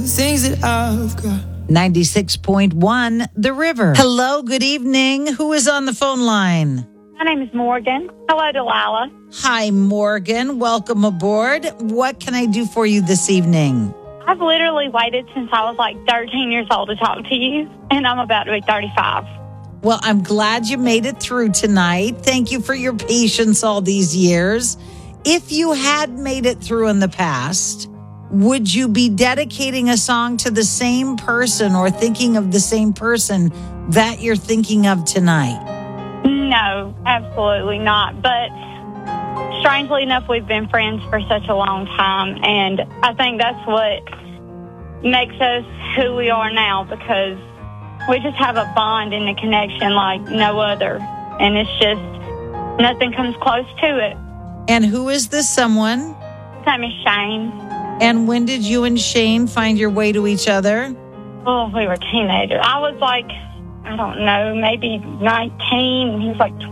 Things that I've got. 96.1 The River. Hello, good evening. Who is on the phone line? My name is Morgan. Hello, Delilah. Hi, Morgan. Welcome aboard. What can I do for you this evening? I've literally waited since I was like 13 years old to talk to you, and I'm about to be 35. Well, I'm glad you made it through tonight. Thank you for your patience all these years. If you had made it through in the past, would you be dedicating a song to the same person or thinking of the same person that you're thinking of tonight? No, absolutely not. But strangely enough, we've been friends for such a long time, and I think that's what makes us who we are now, because we just have a bond and a connection like no other, and it's just nothing comes close to it. And who is this someone? His name is Shane. And when did you and Shane find your way to each other? Oh, we were teenagers. I was like, I don't know, maybe 19. He was like